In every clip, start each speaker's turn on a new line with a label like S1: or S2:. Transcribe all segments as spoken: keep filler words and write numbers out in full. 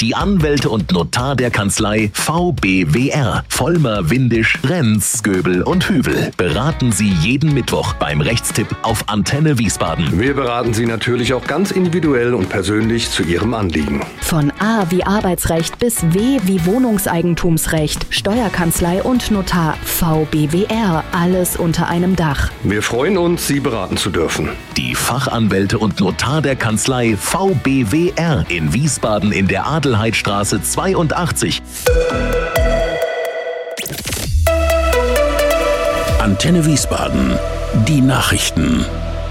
S1: Die Anwälte und Notar der Kanzlei V B W R. Vollmer, Windisch, Renz, Göbel und Hüvel beraten Sie jeden Mittwoch beim Rechtstipp auf Antenne Wiesbaden.
S2: Wir beraten Sie natürlich auch ganz individuell und persönlich zu Ihrem Anliegen.
S3: Von A wie Arbeitsrecht bis W wie Wohnungseigentumsrecht, Steuerkanzlei und Notar. V B W R. Alles unter einem Dach.
S2: Wir freuen uns, Sie beraten zu dürfen.
S1: Die Fachanwälte und Notar der Kanzlei V B W R in Wiesbaden in der Adelheidstraße zweiundachtzig.
S4: Antenne Wiesbaden. Die Nachrichten.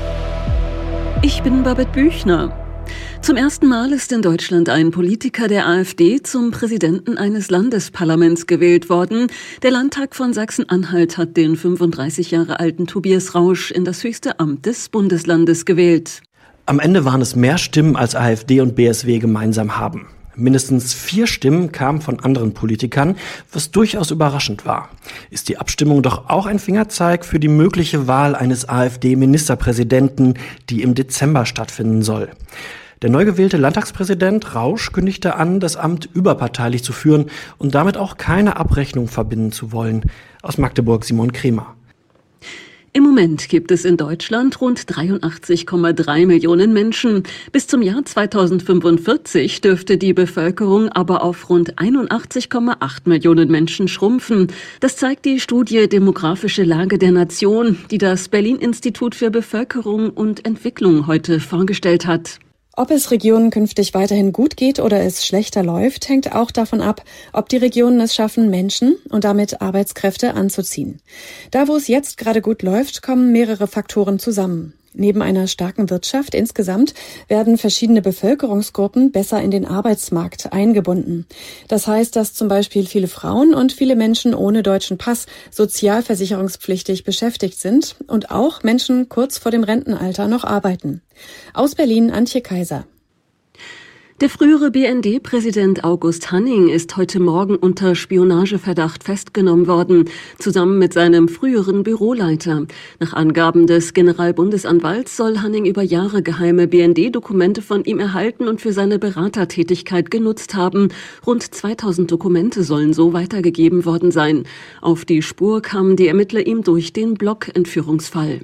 S5: Ich bin Babette Büchner. Zum ersten Mal ist in Deutschland ein Politiker der AfD zum Präsidenten eines Landesparlaments gewählt worden. Der Landtag von Sachsen-Anhalt hat den fünfunddreißig Jahre alten Tobias Rausch in das höchste Amt des Bundeslandes gewählt.
S6: Am Ende waren es mehr Stimmen, als AfD und B S W gemeinsam haben. Mindestens vier Stimmen kamen von anderen Politikern, was durchaus überraschend war. Ist die Abstimmung doch auch ein Fingerzeig für die mögliche Wahl eines AfD-Ministerpräsidenten, die im Dezember stattfinden soll. Der neu gewählte Landtagspräsident Rausch kündigte an, das Amt überparteilich zu führen und damit auch keine Abrechnung verbinden zu wollen. Aus Magdeburg Simon Kremer.
S5: Im Moment gibt es in Deutschland rund dreiundachtzig Komma drei Millionen Menschen. Bis zum Jahr zweitausendfünfundvierzig dürfte die Bevölkerung aber auf rund einundachtzig Komma acht Millionen Menschen schrumpfen. Das zeigt die Studie Demografische Lage der Nation, die das Berlin-Institut für Bevölkerung und Entwicklung heute vorgestellt hat.
S7: Ob es Regionen künftig weiterhin gut geht oder es schlechter läuft, hängt auch davon ab, ob die Regionen es schaffen, Menschen und damit Arbeitskräfte anzuziehen. Da, wo es jetzt gerade gut läuft, kommen mehrere Faktoren zusammen. Neben einer starken Wirtschaft insgesamt werden verschiedene Bevölkerungsgruppen besser in den Arbeitsmarkt eingebunden. Das heißt, dass zum Beispiel viele Frauen und viele Menschen ohne deutschen Pass sozialversicherungspflichtig beschäftigt sind und auch Menschen kurz vor dem Rentenalter noch arbeiten. Aus Berlin Antje Kaiser.
S5: Der frühere B N D-Präsident August Hanning ist heute Morgen unter Spionageverdacht festgenommen worden, zusammen mit seinem früheren Büroleiter. Nach Angaben des Generalbundesanwalts soll Hanning über Jahre geheime B N D-Dokumente von ihm erhalten und für seine Beratertätigkeit genutzt haben. Rund zweitausend Dokumente sollen so weitergegeben worden sein. Auf die Spur kamen die Ermittler ihm durch den Block-Entführungsfall.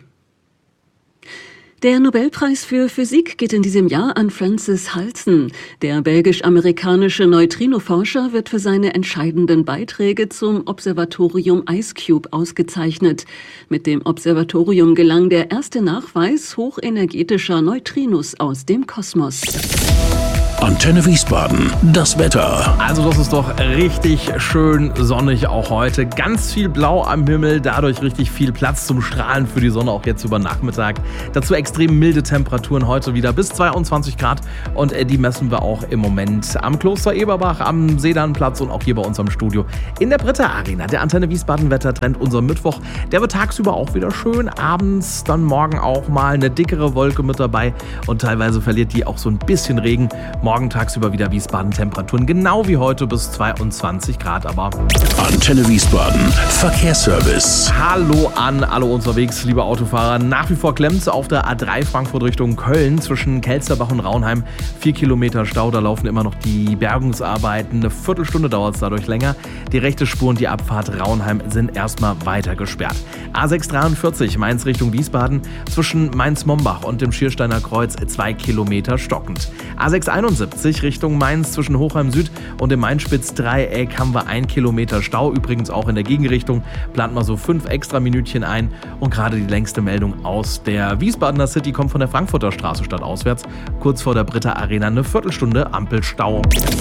S5: Der Nobelpreis für Physik geht in diesem Jahr an Francis Halsen. Der belgisch-amerikanische Neutrino-Forscher wird für seine entscheidenden Beiträge zum Observatorium IceCube ausgezeichnet. Mit dem Observatorium gelang der erste Nachweis hochenergetischer Neutrinos aus dem Kosmos.
S4: Antenne Wiesbaden, das Wetter.
S8: Also das ist doch richtig schön sonnig auch heute. Ganz viel Blau am Himmel, dadurch richtig viel Platz zum Strahlen für die Sonne auch jetzt über Nachmittag. Dazu extrem milde Temperaturen heute wieder bis zweiundzwanzig Grad und die messen wir auch im Moment am Kloster Eberbach, am Sedanplatz und auch hier bei uns am Studio in der Britta Arena. Der Antenne Wiesbaden Wettertrend, unser Mittwoch, der wird tagsüber auch wieder schön, abends dann morgen auch mal eine dickere Wolke mit dabei und teilweise verliert die auch so ein bisschen Regen. Morgen tagsüber wieder Wiesbaden-Temperaturen, genau wie heute bis zweiundzwanzig Grad, aber...
S4: Antenne Wiesbaden, Verkehrsservice.
S8: Hallo an alle unterwegs, liebe Autofahrer. Nach wie vor klemmt auf der A drei Frankfurt Richtung Köln zwischen Kelsterbach und Raunheim. Vier Kilometer Stau, da laufen immer noch die Bergungsarbeiten. Eine Viertelstunde dauert es dadurch länger. Die rechte Spur und die Abfahrt Raunheim sind erstmal weiter gesperrt. A sechs dreiundvierzig Mainz Richtung Wiesbaden zwischen Mainz-Mombach und dem Schiersteiner Kreuz zwei Kilometer stockend. A sechs einundsiebzig Richtung Mainz zwischen Hochheim Süd und dem Mainz-Spitz-Dreieck haben wir ein Kilometer Stau. Übrigens auch in der Gegenrichtung plant man so fünf extra Minütchen ein. Und gerade die längste Meldung aus der Wiesbadener City kommt von der Frankfurter Straße stadtauswärts. Kurz vor der Britta Arena eine Viertelstunde Ampelstau.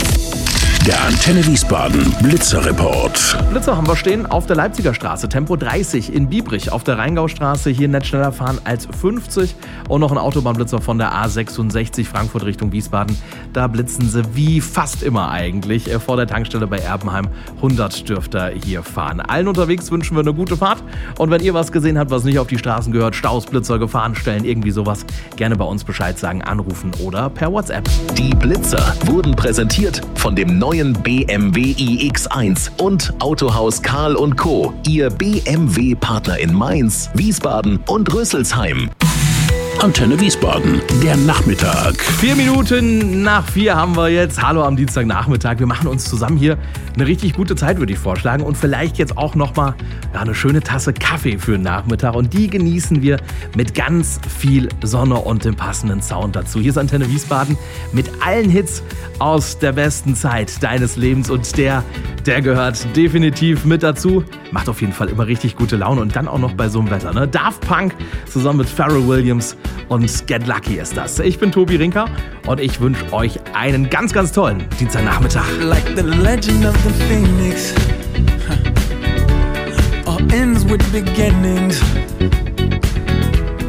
S4: Der Antenne Wiesbaden Blitzerreport.
S8: Blitzer haben wir stehen auf der Leipziger Straße, Tempo dreißig in Biebrich, auf der Rheingaustraße hier nicht schneller fahren als fünfzig und noch ein Autobahnblitzer von der A sechsundsechzig Frankfurt Richtung Wiesbaden. Da blitzen sie wie fast immer eigentlich vor der Tankstelle bei Erbenheim. hundert dürft ihr hier fahren. Allen unterwegs wünschen wir eine gute Fahrt und wenn ihr was gesehen habt, was nicht auf die Straßen gehört, Staus, Blitzer, Gefahrenstellen, irgendwie sowas, gerne bei uns Bescheid sagen, anrufen oder per WhatsApp.
S1: Die Blitzer wurden präsentiert von dem neuen B M W i X eins und Autohaus Karl und Co., Ihr B M W-Partner in Mainz, Wiesbaden und Rüsselsheim.
S4: Antenne Wiesbaden, der Nachmittag.
S8: Vier Minuten nach vier haben wir jetzt. Hallo am Dienstagnachmittag. Wir machen uns zusammen hier eine richtig gute Zeit, würde ich vorschlagen. Und vielleicht jetzt auch nochmal ja, eine schöne Tasse Kaffee für den Nachmittag. Und die genießen wir mit ganz viel Sonne und dem passenden Sound dazu. Hier ist Antenne Wiesbaden mit allen Hits aus der besten Zeit deines Lebens. Und der, der gehört definitiv mit dazu. Macht auf jeden Fall immer richtig gute Laune. Und dann auch noch bei so einem Wetter. Ne? Daft Punk zusammen mit Pharrell Williams und Get Lucky ist das. Ich bin Tobi Rinker und ich wünsche euch einen ganz, ganz tollen Dienstagnachmittag.
S9: Like the legend of the phoenix, huh. All ends with beginnings.